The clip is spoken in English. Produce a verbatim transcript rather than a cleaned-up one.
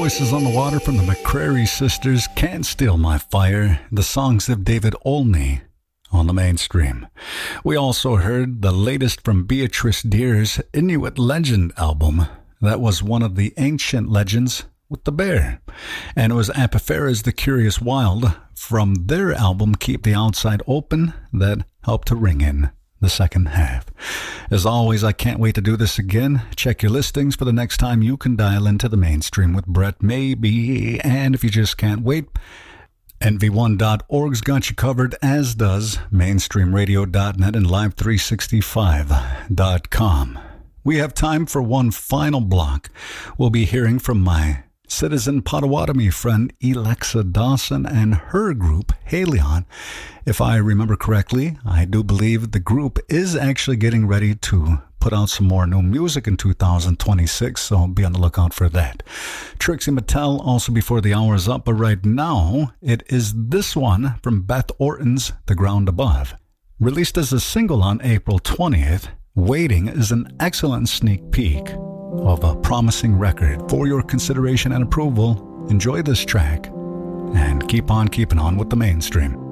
Voices on the Water from the McCrary Sisters, Can't Steal My Fire, the songs of David Olney on the Mainstream. We also heard the latest from Beatrice Deer's Inuit Legend album. That was one of the ancient legends with the bear. And it was Apifera's The Curious Wild from their album Keep the Outside Open that helped to ring in the second half. As always, I can't wait to do this again. Check your listings for the next time you can dial into the Mainstream with Brett Maybe. And if you just can't wait, N V one dot org's got you covered, as does mainstream radio dot net and live three sixty-five dot com. We have time for one final block. We'll be hearing from my Citizen Potawatomi friend Alexa Dawson and her group Halion. If I remember correctly, I do believe the group is actually getting ready to put out some more new music in two thousand twenty-six, so be on the lookout for that. Trixie Mattel also before the hour is up, but right now it is this one from Beth Orton's The Ground Above. Released as a single on April twentieth, Waiting is an excellent sneak peek of a promising record. For your consideration and approval, enjoy this track and keep on keeping on with the Mainstream.